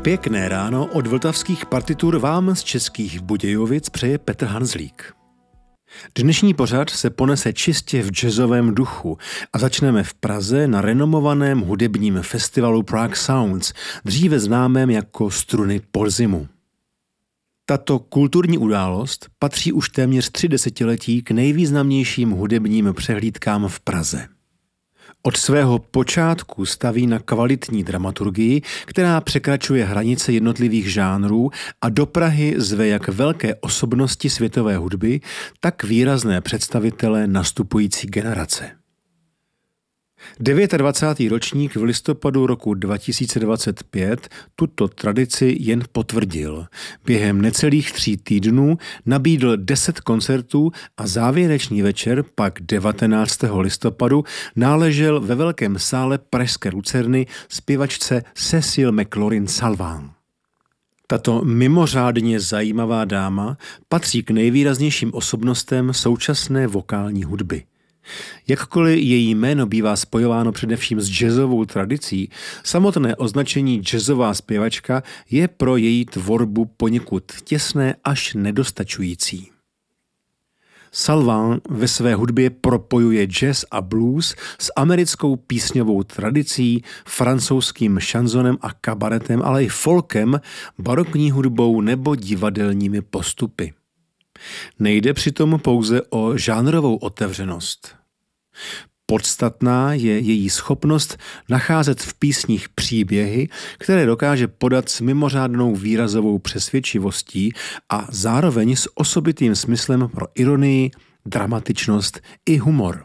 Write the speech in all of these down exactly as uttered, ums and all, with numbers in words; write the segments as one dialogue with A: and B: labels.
A: Pěkné ráno od vltavských partitur vám z Českých Budějovic přeje Petr Hanzlík. Dnešní pořad se ponese čistě v jazzovém duchu a začneme v Praze na renomovaném hudebním festivalu Prague Sounds, dříve známém jako Struny podzimu. Tato kulturní událost patří už téměř tři desetiletí k nejvýznamnějším hudebním přehlídkám v Praze. Od svého počátku staví na kvalitní dramaturgii, která překračuje hranice jednotlivých žánrů a do Prahy zve jak velké osobnosti světové hudby, tak výrazné představitele nastupující generace. dvacátý devátý ročník v listopadu roku dva tisíce dvacet pět tuto tradici jen potvrdil. Během necelých tří týdnů nabídl deset koncertů a závěrečný večer pak devatenáctého listopadu náležel ve velkém sále pražské Lucerny zpěvačce Cécile McLaurin-Salvant. Tato mimořádně zajímavá dáma patří k nejvýraznějším osobnostem současné vokální hudby. Jakkoliv její jméno bývá spojováno především s jazzovou tradicí, samotné označení jazzová zpěvačka je pro její tvorbu poněkud těsné až nedostačující. Salvant ve své hudbě propojuje jazz a blues s americkou písňovou tradicí, francouzským šanzonem a kabaretem, ale i folkem, barokní hudbou nebo divadelními postupy. Nejde přitom pouze o žánrovou otevřenost. Podstatná je její schopnost nacházet v písních příběhy, které dokáže podat s mimořádnou výrazovou přesvědčivostí a zároveň s osobitým smyslem pro ironii, dramatičnost i humor.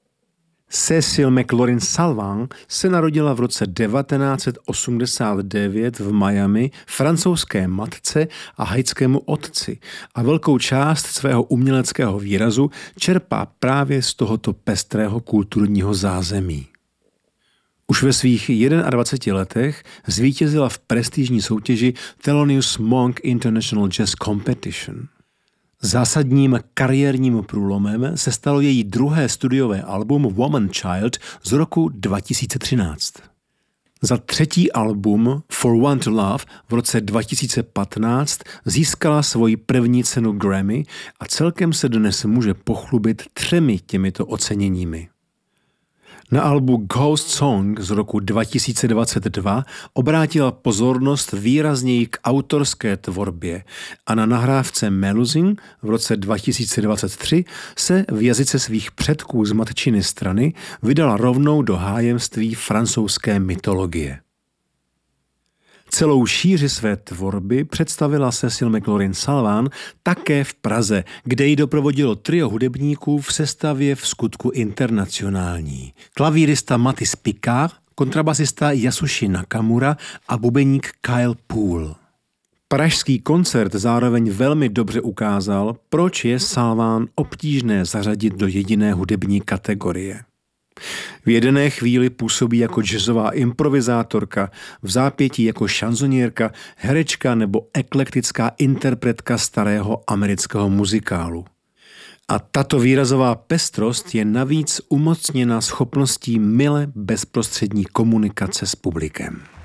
A: Cécile McLaurin-Salvant se narodila v roce devatenáct set osmdesát devět v Miami francouzské matce a haitskému otci a velkou část svého uměleckého výrazu čerpá právě z tohoto pestrého kulturního zázemí. Už ve svých dvaceti jedné letech zvítězila v prestižní soutěži Thelonious Monk International Jazz Competition. Zásadním kariérním průlomem se stalo její druhé studiové album Woman Child z roku dva tisíce třináct. Za třetí album For One to Love v roce dva tisíce patnáct získala svoji první cenu Grammy a celkem se dnes může pochlubit třemi těmito oceněními. Na albu Ghost Song z roku dva tisíce dvacet dva obrátila pozornost výrazněji k autorské tvorbě a na nahrávce Melusine v roce dva tisíce dvacet tři se v jazyce svých předků z matčiny strany vydala rovnou do hájemství francouzské mytologie. Celou šíři své tvorby představila Cécile McLaurin-Salvant také v Praze, kde ji doprovodilo trio hudebníků v sestavě v skutku internacionální. Klavírista Mathis Picard, kontrabasista Yasushi Nakamura a bubeník Kyle Poole. Pražský koncert zároveň velmi dobře ukázal, proč je Salvant obtížné zařadit do jediné hudební kategorie. V jedné chvíli působí jako jazzová improvizátorka, v zápětí jako šanzonierka, herečka nebo eklektická interpretka starého amerického muzikálu. A tato výrazová pestrost je navíc umocněna schopností mile bezprostřední komunikace s publikem.